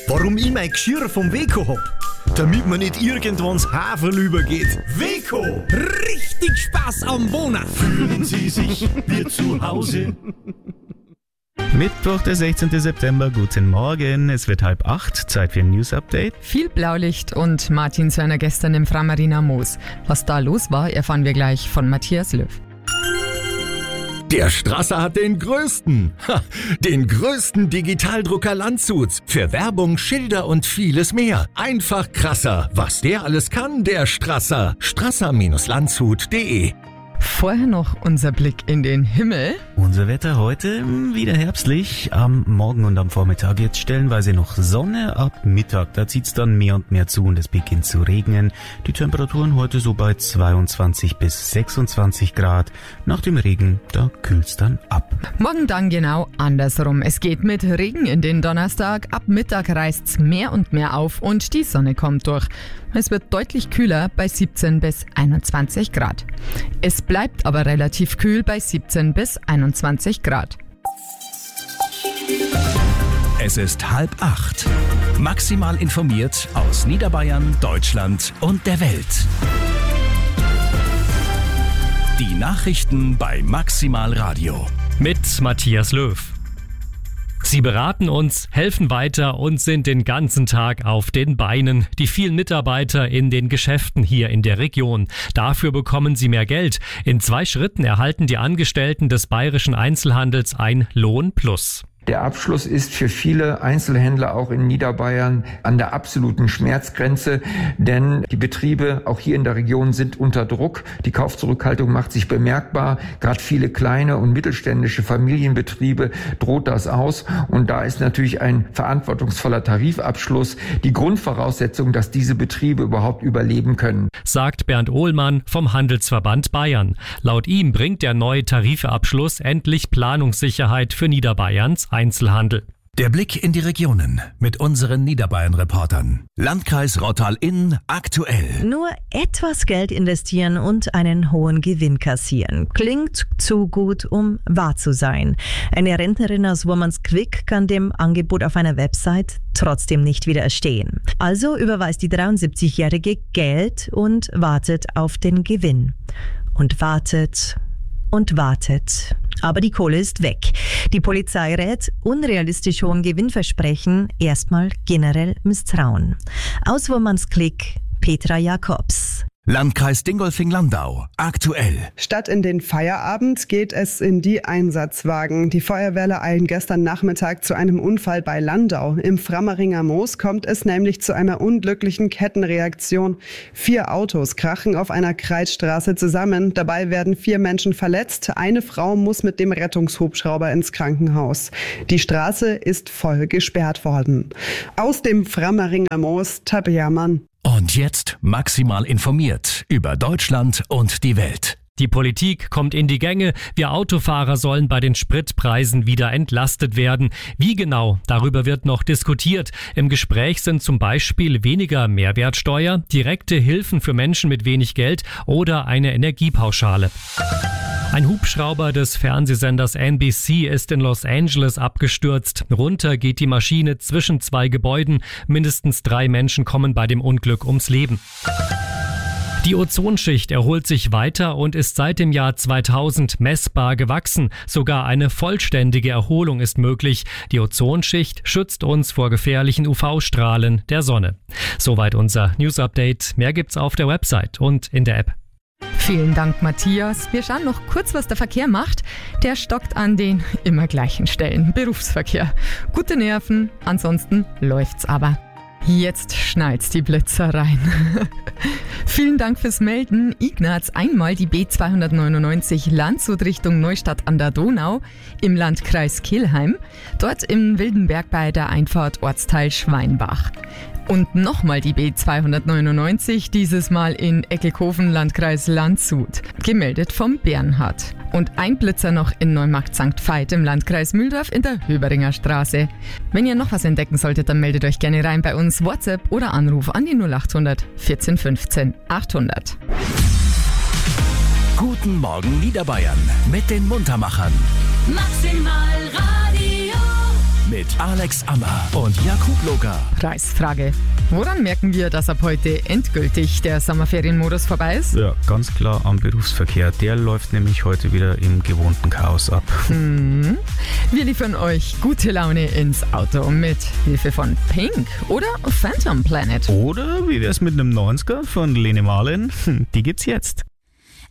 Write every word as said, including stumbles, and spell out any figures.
Warum ich mein Geschirr vom Weco hab? Damit man nicht irgendwann ins Haferl übergeht. Weco! Richtig Spaß am Wohnen! Fühlen Sie sich wie zu Hause? Mittwoch, der sechzehnten September, guten Morgen. Es wird halb acht, Zeit für ein News-Update. Viel Blaulicht und Martin Söllner gestern im Framarina Moos. Was da los war, erfahren wir gleich von Matthias Löw. Der Strasser hat den größten, ha, den größten Digitaldrucker Landshuts. Für Werbung, Schilder und vieles mehr. Einfach krasser. Was der alles kann, der Strasser. strasser Landshut punkt de. Vorher noch unser Blick in den Himmel. Unser Wetter heute wieder herbstlich. Am Morgen und am Vormittag jetzt stellenweise noch Sonne. Ab Mittag, da zieht's dann mehr und mehr zu und es beginnt zu regnen. Die Temperaturen heute so bei zweiundzwanzig bis sechsundzwanzig Grad. Nach dem Regen, da kühlt's dann ab. Morgen dann genau andersrum. Es geht mit Regen in den Donnerstag. Ab Mittag reißt's mehr und mehr auf und die Sonne kommt durch. Es wird deutlich kühler bei siebzehn bis einundzwanzig Grad. Es bleibt aber relativ kühl bei siebzehn bis einundzwanzig Grad. Es ist halb acht. Maximal informiert aus Niederbayern, Deutschland und der Welt. Die Nachrichten bei Maximal Radio. Mit Matthias Löw. Sie beraten uns, helfen weiter und sind den ganzen Tag auf den Beinen. Die vielen Mitarbeiter in den Geschäften hier in der Region. Dafür bekommen sie mehr Geld. In zwei Schritten erhalten die Angestellten des bayerischen Einzelhandels ein Lohnplus. Der Abschluss ist für viele Einzelhändler auch in Niederbayern an der absoluten Schmerzgrenze, denn die Betriebe auch hier in der Region sind unter Druck. Die Kaufzurückhaltung macht sich bemerkbar. Gerade viele kleine und mittelständische Familienbetriebe droht das aus. Und da ist natürlich ein verantwortungsvoller Tarifabschluss die Grundvoraussetzung, dass diese Betriebe überhaupt überleben können. Sagt Bernd Ohlmann vom Handelsverband Bayern. Laut ihm bringt der neue Tarifabschluss endlich Planungssicherheit für Niederbayerns Einzelhandel. Der Blick in die Regionen mit unseren Niederbayern-Reportern. Landkreis Rottal-Inn aktuell. Nur etwas Geld investieren und einen hohen Gewinn kassieren. Klingt zu gut, um wahr zu sein. Eine Rentnerin aus Wommansquick kann dem Angebot auf einer Website trotzdem nicht widerstehen. Also überweist die dreiundsiebzigjährige Geld und wartet auf den Gewinn. Und wartet und wartet. Aber die Kohle ist weg. Die Polizei rät, unrealistisch hohen Gewinnversprechen erstmal generell misstrauen. Aus Wommansquick, Petra Jakobs. Landkreis Dingolfing-Landau aktuell. Statt in den Feierabend geht es in die Einsatzwagen. Die Feuerwehrler eilen gestern Nachmittag zu einem Unfall bei Landau. Im Frammeringer Moos kommt es nämlich zu einer unglücklichen Kettenreaktion. Vier Autos krachen auf einer Kreisstraße zusammen. Dabei werden vier Menschen verletzt. Eine Frau muss mit dem Rettungshubschrauber ins Krankenhaus. Die Straße ist voll gesperrt worden. Aus dem Frammeringer Moos, Tabea Mann. Und jetzt maximal informiert über Deutschland und die Welt. Die Politik kommt in die Gänge. Wir Autofahrer sollen bei den Spritpreisen wieder entlastet werden. Wie genau? Darüber wird noch diskutiert. Im Gespräch sind zum Beispiel weniger Mehrwertsteuer, direkte Hilfen für Menschen mit wenig Geld oder eine Energiepauschale. Ein Hubschrauber des Fernsehsenders N B C ist in Los Angeles abgestürzt. Runter geht die Maschine zwischen zwei Gebäuden. Mindestens drei Menschen kommen bei dem Unglück ums Leben. Die Ozonschicht erholt sich weiter und ist seit dem Jahr zweitausend messbar gewachsen. Sogar eine vollständige Erholung ist möglich. Die Ozonschicht schützt uns vor gefährlichen U V-Strahlen der Sonne. Soweit unser News-Update. Mehr gibt's auf der Website und in der App. Vielen Dank, Matthias. Wir schauen noch kurz, was der Verkehr macht. Der stockt an den immer gleichen Stellen. Berufsverkehr. Gute Nerven, ansonsten läuft's aber. Jetzt schneit's die Blitzer rein. Vielen Dank fürs Melden. Ignaz, einmal die B zweihundertneunundneunzig Landshut Richtung Neustadt an der Donau im Landkreis Kelheim. Dort im Wildenberg bei der Einfahrt Ortsteil Schweinbach. Und nochmal die B zweihundertneunundneunzig, dieses Mal in Eckelkofen, Landkreis Landshut. Gemeldet vom Bernhard. Und ein Blitzer noch in Neumarkt Sankt Veit im Landkreis Mühldorf in der Höberinger Straße. Wenn ihr noch was entdecken solltet, dann meldet euch gerne rein bei uns. WhatsApp oder Anruf an die null achthundert vierzehn fünfzehn achthundert. Guten Morgen Niederbayern mit den Muntermachern. Maximal Radio. Mit mit Alex Ammer und Jakub Loga. Preisfrage. Woran merken wir, dass ab heute endgültig der Sommerferienmodus vorbei ist? Ja, ganz klar am Berufsverkehr. Der läuft nämlich heute wieder im gewohnten Chaos ab. Mhm. Wir liefern euch gute Laune ins Auto mit Hilfe von Pink oder Phantom Planet. Oder wie wär's mit einem neunziger von Lene Marlin? Die gibt's jetzt.